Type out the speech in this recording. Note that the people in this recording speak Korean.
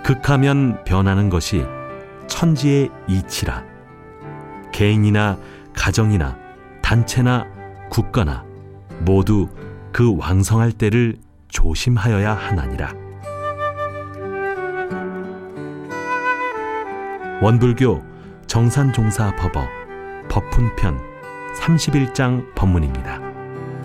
극하면 변하는 것이 천지의 이치라. 개인이나 가정이나 단체나 국가나 모두 그 왕성할 때를 조심하여야 하나니라. 원불교 정산종사법어 법훈편 31장 법문입니다.